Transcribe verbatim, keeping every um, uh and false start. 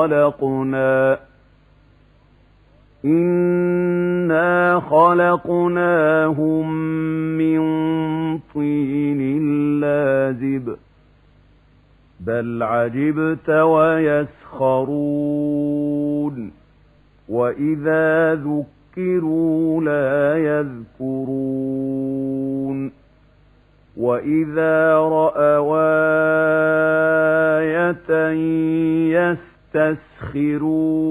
خلقنا إنا خلقناهم من طين لازب بل عجبت ويسخرون وإذا ذكروا لا يذكرون وإذا رأوا آية يستسخرون